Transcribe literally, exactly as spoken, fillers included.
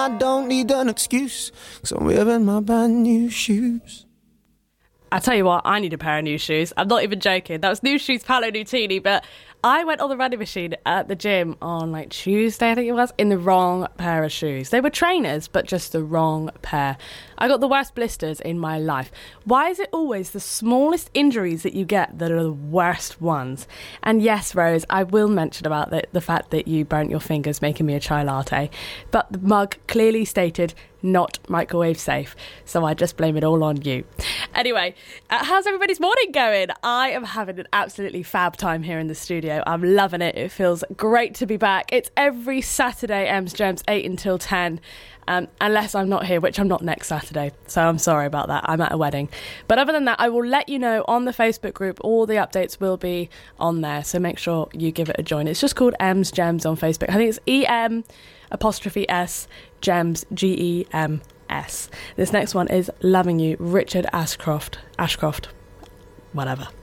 I don't need an excuse, 'cause I'm wearing my brand new shoes. I tell you what, I need a pair of new shoes. I'm not even joking. That was New Shoes Paolo Nutini, but I went on the running machine at the gym on like Tuesday, I think it was, in the wrong pair of shoes. They were trainers, but just the wrong pair. I got the worst blisters in my life. Why is it always the smallest injuries that you get that are the worst ones? And yes, Rose, I will mention about the, the fact that you burnt your fingers making me a chai latte, but the mug clearly stated not microwave safe, so I just blame it all on you. Anyway, uh, how's everybody's morning going? I am having an absolutely fab time here in the studio. I'm loving it. It feels great to be back. It's every Saturday, Ems Gems, eight until ten, um, unless I'm not here, which I'm not next Saturday, so I'm sorry about that. I'm at a wedding. But other than that, I will let you know on the Facebook group. All the updates will be on there, so make sure you give it a join. It's just called Ems Gems on Facebook. I think it's E M apostrophe S Gems, G E M S. This next one is Loving You, Richard Ashcroft. Ashcroft. Whatever.